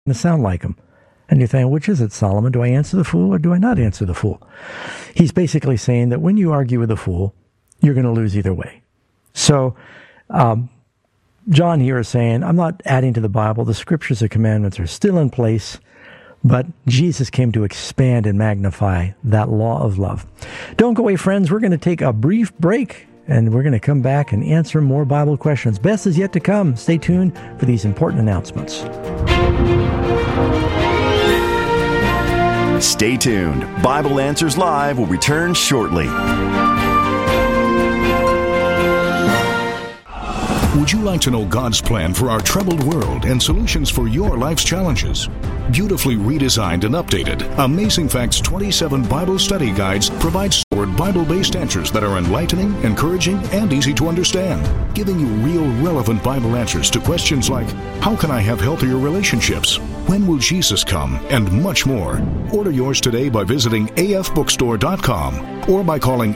to sound like him. And you're thinking, which is it, Solomon? Do I answer the fool or do I not answer the fool? He's basically saying that when you argue with a fool, you're going to lose either way. So John here is saying, I'm not adding to the Bible. The scriptures and commandments are still in place, but Jesus came to expand and magnify that law of love. Don't go away, friends. We're going to take a brief break, and we're going to come back and answer more Bible questions. Best is yet to come. Stay tuned for these important announcements. Stay tuned. Bible Answers Live will return shortly. Would you like to know God's plan for our troubled world and solutions for your life's challenges? Beautifully redesigned and updated, Amazing Facts 27 Bible Study Guides provide stored Bible-based answers that are enlightening, encouraging, and easy to understand, giving you real, relevant Bible answers to questions like, how can I have healthier relationships? When will Jesus come? And much more. Order yours today by visiting afbookstore.com or by calling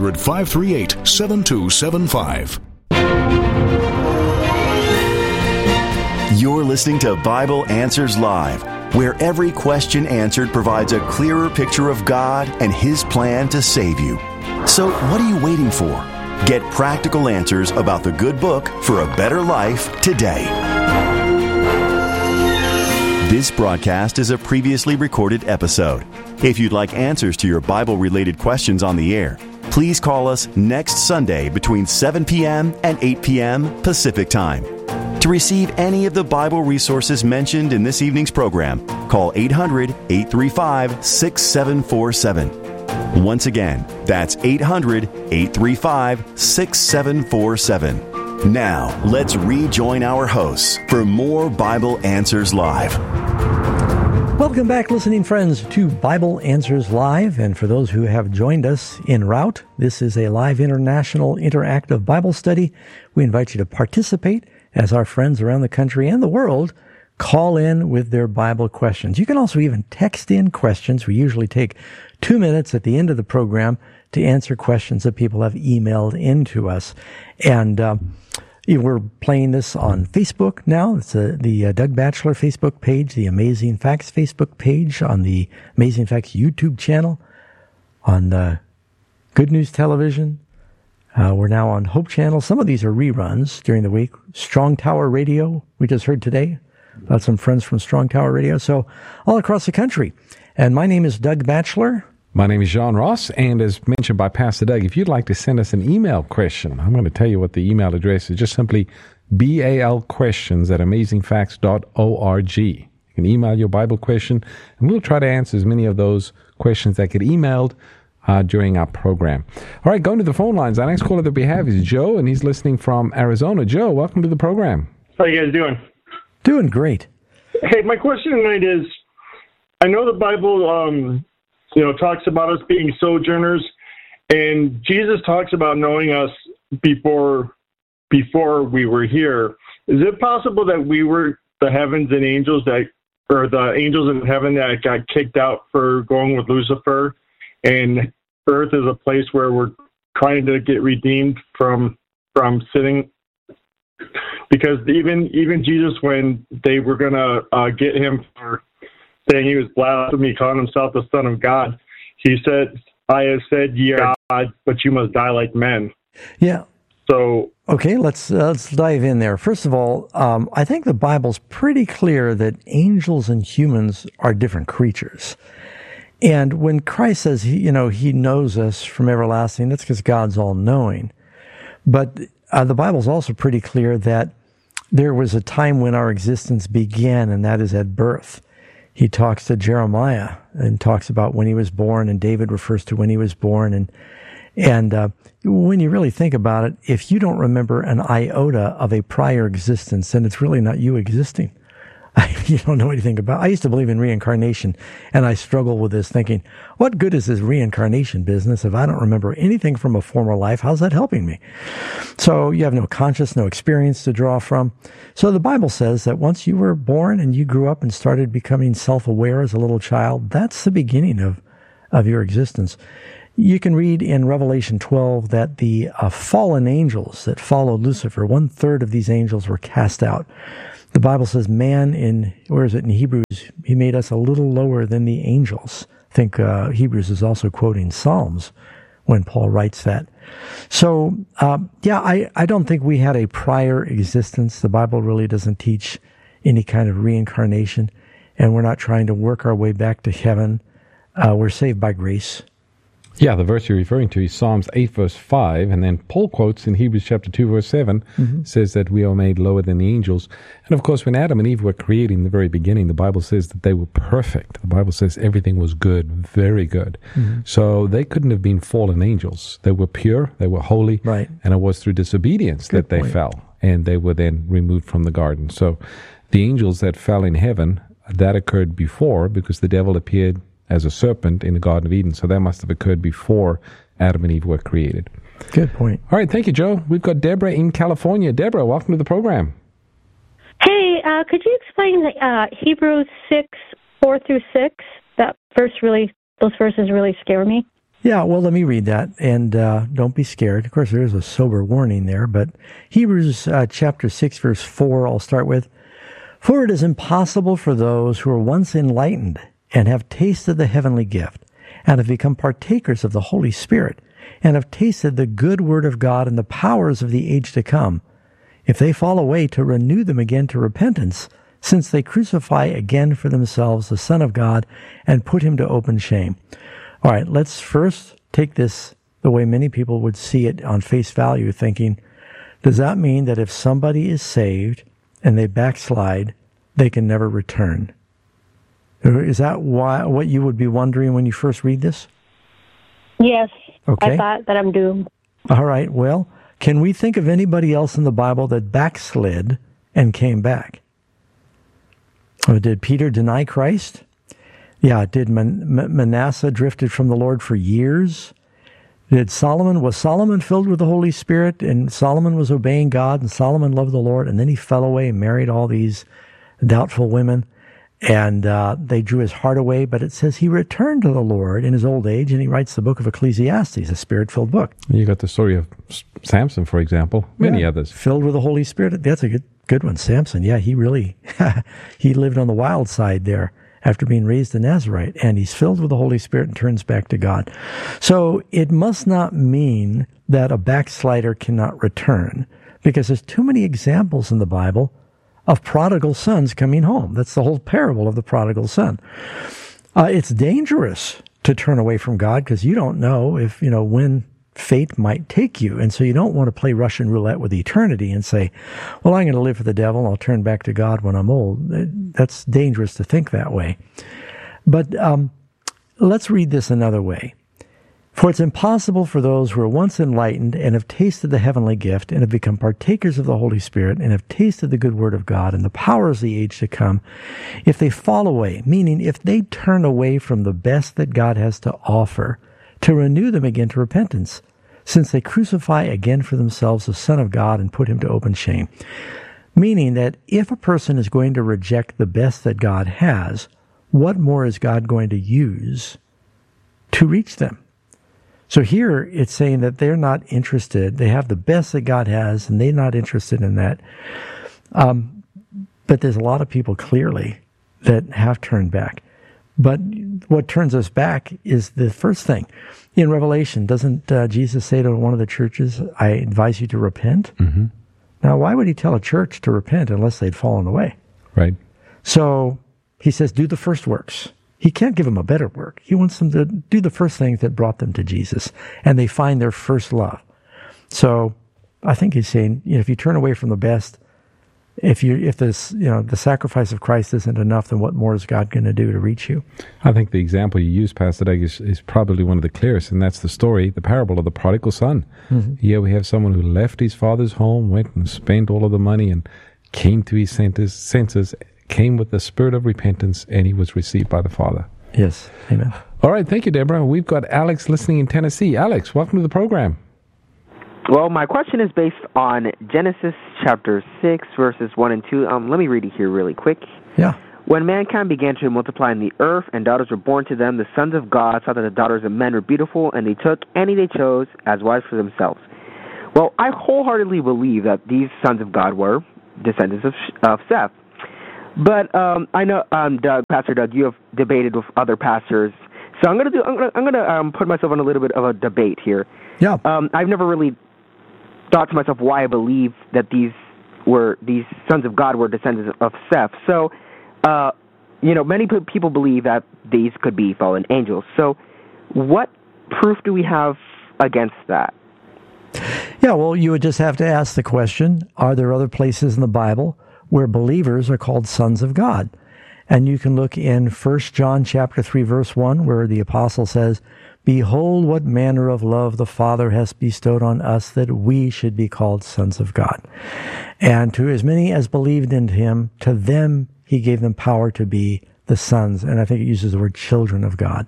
800-538-7275. You're listening to Bible Answers Live, where every question answered provides a clearer picture of God and His plan to save you. So what are you waiting for? Get practical answers about the good book for a better life today. This broadcast is a previously recorded episode. If you'd like answers to your Bible-related questions on the air, please call us next Sunday between 7 p.m. and 8 p.m. Pacific Time. To receive any of the Bible resources mentioned in this evening's program, call 800-835-6747. Once again, that's 800-835-6747. Now, let's rejoin our hosts for more Bible Answers Live. Welcome back, listening friends, to Bible Answers Live. And for those who have joined us en route, this is a live international interactive Bible study. We invite you to participate as our friends around the country and the world call in with their Bible questions. You can also even text in questions. We usually take 2 minutes at the end of the program to answer questions that people have emailed in to us. And we're playing this on Facebook now. It's the Doug Batchelor Facebook page, the Amazing Facts Facebook page, on the Amazing Facts YouTube channel, on Good News Television. We're now on Hope Channel. Some of these are reruns during the week. Strong Tower Radio, we just heard today about some friends from Strong Tower Radio. So all across the country. And my name is Doug Batchelor. My name is John Ross, and as mentioned by Pastor Doug, if you'd like to send us an email question, I'm going to tell you what the email address is. Just simply balquestions@amazingfacts.org. You can email your Bible question, and we'll try to answer as many of those questions that get emailed during our program. All right, going to the phone lines. Our next caller that we have is Joe, and he's listening from Arizona. Joe, welcome to the program. How you guys doing? Doing great. Hey, my question tonight is, I know the Bible talks about us being sojourners, and Jesus talks about knowing us before we were here. Is it possible that we were the heavens and angels or the angels in heaven that got kicked out for going with Lucifer, and earth is a place where we're trying to get redeemed from sinning? Because even Jesus, when they were going to get him for saying he was blasphemy, calling himself the Son of God, he said, I have said ye are God, but you must die like men. Yeah. So okay, let's dive in there. First of all, I think the Bible's pretty clear that angels and humans are different creatures. And when Christ says he knows us from everlasting, that's because God's all-knowing. But the Bible's also pretty clear that there was a time when our existence began, and that is at birth. He talks to Jeremiah and talks about when he was born, and David refers to when he was born. And when you really think about it, if you don't remember an iota of a prior existence, then it's really not you existing. You don't know anything about. I used to believe in reincarnation, and I struggle with this, thinking, what good is this reincarnation business if I don't remember anything from a former life? How's that helping me? So you have no conscience, no experience to draw from. So the Bible says that once you were born and you grew up and started becoming self-aware as a little child, that's the beginning of your existence. You can read in Revelation 12 that the fallen angels that followed Lucifer, 1/3 of these angels were cast out. The Bible says man in Hebrews, he made us a little lower than the angels. I think Hebrews is also quoting Psalms when Paul writes that. So, I don't think we had a prior existence. The Bible really doesn't teach any kind of reincarnation, and we're not trying to work our way back to heaven. We're saved by grace. Yeah, the verse you're referring to is Psalms 8, verse 5, and then Paul quotes in Hebrews chapter 2, verse 7, says that we are made lower than the angels. And of course, when Adam and Eve were created in the very beginning, the Bible says that they were perfect. The Bible says everything was good, very good. So they couldn't have been fallen angels. They were pure, they were holy, right. And it was through disobedience that they fell, and they were then removed from the garden. So the angels that fell in heaven, that occurred before because the devil appeared as a serpent in the Garden of Eden. So that must have occurred before Adam and Eve were created. Good point. All right, thank you, Joe. We've got Deborah in California. Deborah, welcome to the program. Hey, could you explain Hebrews 6, 4 through 6? Those verses really scare me. Yeah, well, let me read that, and don't be scared. Of course, there is a sober warning there, but Hebrews chapter 6, verse 4, I'll start with. For it is impossible for those who were once enlightened and have tasted the heavenly gift, and have become partakers of the Holy Spirit, and have tasted the good word of God and the powers of the age to come, if they fall away, to renew them again to repentance, since they crucify again for themselves the Son of God, and put him to open shame. All right, let's first take this the way many people would see it on face value, thinking, does that mean that if somebody is saved and they backslide, they can never return? Is that what you would be wondering when you first read this? Yes. Okay. I thought that I'm doomed. All right. Well, can we think of anybody else in the Bible that backslid and came back? Did Peter deny Christ? Yeah. Did Manasseh drifted from the Lord for years? Was Solomon filled with the Holy Spirit, and Solomon was obeying God, and Solomon loved the Lord, and then he fell away and married all these doubtful women? And they drew his heart away, but it says he returned to the Lord in his old age, and he writes the book of Ecclesiastes, a spirit-filled book. You got the story of Samson, for example, many others. Filled with the Holy Spirit. That's a good one. Samson, yeah, he really, he lived on the wild side there after being raised a Nazarite, and he's filled with the Holy Spirit and turns back to God. So it must not mean that a backslider cannot return, because there's too many examples in the Bible of prodigal sons coming home. That's the whole parable of the prodigal son. It's dangerous to turn away from God because you don't know when fate might take you. And so you don't want to play Russian roulette with eternity and say, well, I'm going to live for the devil and I'll turn back to God when I'm old. That's dangerous to think that way. But let's read this another way. For it's impossible for those who are once enlightened and have tasted the heavenly gift and have become partakers of the Holy Spirit and have tasted the good word of God and the powers of the age to come, if they fall away, meaning if they turn away from the best that God has to offer, to renew them again to repentance, since they crucify again for themselves the Son of God and put him to open shame. Meaning that if a person is going to reject the best that God has, what more is God going to use to reach them? So here it's saying that they're not interested. They have the best that God has, and they're not interested in that. But there's a lot of people clearly that have turned back. But what turns us back is the first thing. In Revelation, doesn't Jesus say to one of the churches, I advise you to repent? Mm-hmm. Now, why would he tell a church to repent unless they'd fallen away? Right. So he says, do the first works. He can't give them a better work. He wants them to do the first things that brought them to Jesus, and they find their first love. So I think he's saying, if you turn away from the best, if the sacrifice of Christ isn't enough, then what more is God going to do to reach you? I think the example you use, Pastor Doug, is probably one of the clearest, and that's the parable of the prodigal son. Mm-hmm. Here we have someone who left his father's home, went and spent all of the money, and came to his senses, came with the spirit of repentance, and he was received by the Father. Yes. Amen. All right. Thank you, Deborah. We've got Alex listening in Tennessee. Alex, welcome to the program. Well, my question is based on Genesis chapter 6, verses 1 and 2. Let me read it here really quick. Yeah. When mankind began to multiply in the earth and daughters were born to them, the sons of God saw that the daughters of men were beautiful, and they took any they chose as wives for themselves. Well, I wholeheartedly believe that these sons of God were descendants of Seth. But I know, Pastor Doug, you have debated with other pastors, so I'm gonna put myself on a little bit of a debate here. Yeah. I've never really thought to myself why I believe that these sons of God were descendants of Seth. So, many people believe that these could be fallen angels. So, what proof do we have against that? Yeah, well, you would just have to ask the question, are there other places in the Bible where believers are called sons of God? And you can look in 1 John chapter 3, verse 1, where the apostle says, "Behold, what manner of love the Father has bestowed on us, that we should be called sons of God. And to as many as believed in him, to them he gave them power to be the sons." And I think it uses the word children of God.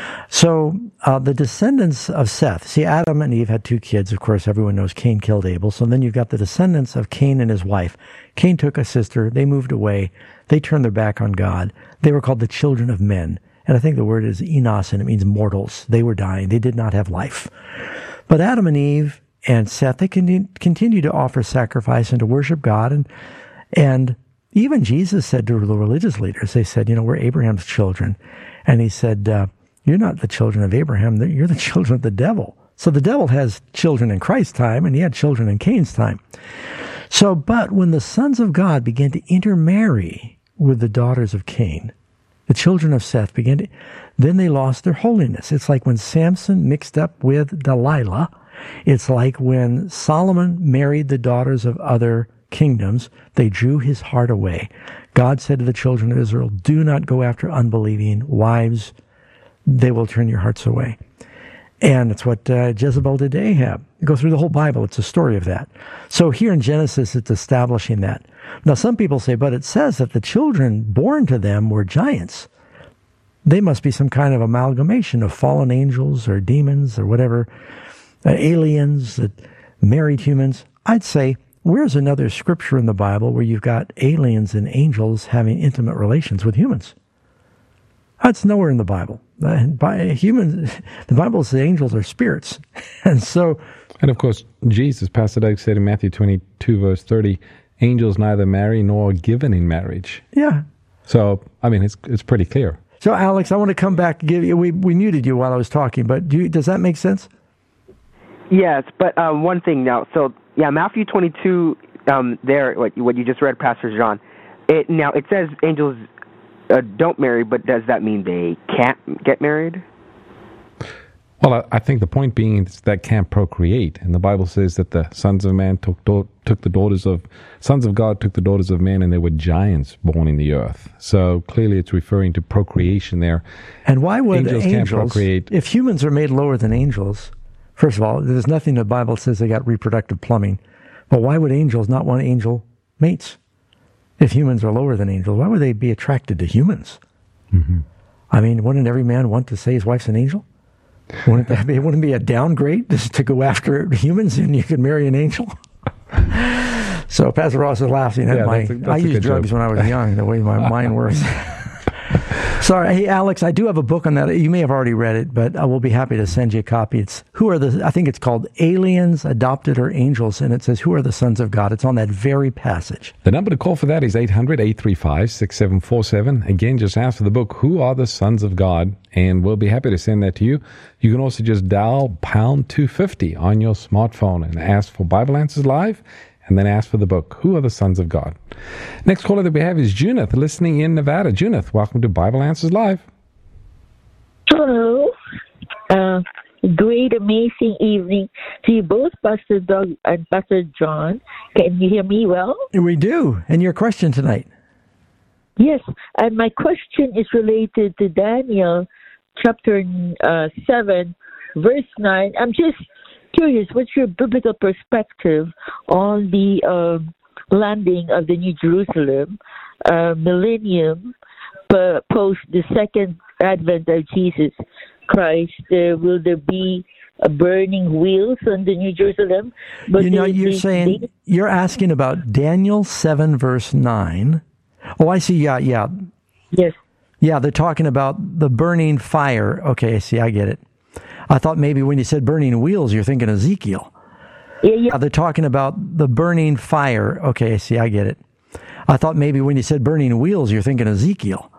So the descendants of Seth, see, Adam and Eve had 2 kids. Of course, everyone knows Cain killed Abel. So then you've got the descendants of Cain and his wife. Cain took a sister. They moved away. They turned their back on God. They were called the children of men. And I think the word is enos, and it means mortals. They were dying. They did not have life. But Adam and Eve and Seth, they continue to offer sacrifice and to worship God. And even Jesus said to the religious leaders, they said, we're Abraham's children. And he said, you're not the children of Abraham. You're the children of the devil. So the devil has children in Christ's time, and he had children in Cain's time. So, but when the sons of God began to intermarry with the daughters of Cain, the children of Seth then they lost their holiness. It's like when Samson mixed up with Delilah. It's like when Solomon married the daughters of other kingdoms. They drew his heart away. God said to the children of Israel, do not go after unbelieving wives. They will turn your hearts away. And it's what Jezebel did to Ahab. You go through the whole Bible, it's a story of that. So here in Genesis, it's establishing that. Now, some people say, but it says that the children born to them were giants. They must be some kind of amalgamation of fallen angels or demons or whatever, aliens that married humans. I'd say, where's another scripture in the Bible where you've got aliens and angels having intimate relations with humans? That's nowhere in the Bible. The Bible says angels are spirits. And of course, Jesus, Pastor Doug said in Matthew 22, verse 30, angels neither marry nor are given in marriage. Yeah. So, it's pretty clear. So, Alex, I want to come back and give you, we muted you while I was talking, but does that make sense? Yes, but one thing now. So, yeah, Matthew 22, there, what you just read, Pastor John, it says angels don't marry, but does that mean they can't get married? Well, I think the point being is that can't procreate, and the Bible says that the sons of man took the daughters of sons of God took the daughters of men, and there were giants born in the earth. So clearly, it's referring to procreation there. And why would angels can't procreate? If humans are made lower than angels? First of all, there's nothing in the Bible that says they got reproductive plumbing. But why would angels not want angel mates? If humans are lower than angels, why would they be attracted to humans? Mm-hmm. Wouldn't every man want to say his wife's an angel? Wouldn't it be a downgrade just to go after humans and you could marry an angel? So Pastor Ross is laughing at I used drugs when I was young, the way my mind works. Sorry. Hey, Alex, I do have a book on that. You may have already read it, but I will be happy to send you a copy. I think it's called Aliens, Adopted, or Angels, and it says, Who are the Sons of God? It's on that very passage. The number to call for that is 800-835-6747. Again, just ask for the book, Who are the Sons of God? And we'll be happy to send that to you. You can also just dial pound 250 on your smartphone and ask for Bible Answers Live, and then ask for the book, Who are the Sons of God? Next caller that we have is Junith, listening in Nevada. Junith, welcome to Bible Answers Live. Hello. Great, amazing evening to you both, Pastor Doug and Pastor John. Can you hear me well? We do. And your question tonight? Yes, and my question is related to Daniel chapter 7, verse 9. I'm just curious, what's your biblical perspective on the landing of the New Jerusalem millennium post the second advent of Jesus Christ? Will there be burning wheels on the New Jerusalem? But you're asking about Daniel 7 verse 9. Oh, I see. Yeah. Yes. Yeah, they're talking about the burning fire. Okay, I see. I get it. I thought maybe when you said burning wheels, you're thinking Ezekiel. Yeah. They're talking about the burning fire. Okay, I see. I get it. I thought maybe when you said burning wheels, you're thinking Ezekiel.